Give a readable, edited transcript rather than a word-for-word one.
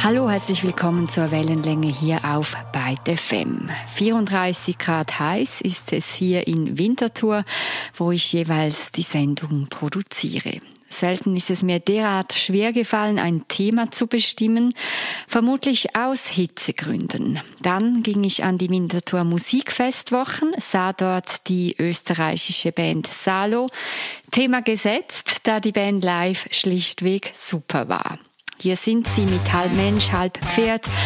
Hallo, herzlich willkommen zur Wellenlänge hier auf Byte FM. 34 Grad heiß ist es hier in Winterthur, wo ich jeweils die Sendung produziere. Selten ist es mir derart schwer gefallen, ein Thema zu bestimmen, vermutlich aus Hitzegründen. Dann ging ich an die Winterthur Musikfestwochen, sah dort die österreichische Band Salo. Thema gesetzt, da die Band live schlichtweg super war. Hier sind sie mit halb Mensch, halb Pferd